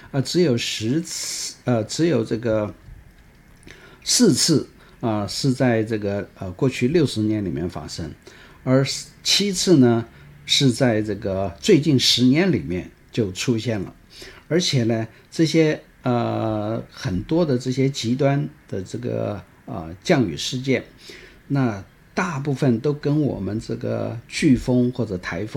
只有这个4次是在这个过去60年里面发生，而7次呢是在这个最近10年里面就出现了。而且呢，这些很多的这些极端的这个降雨事件，那大部分都跟我们这个飓风或者台风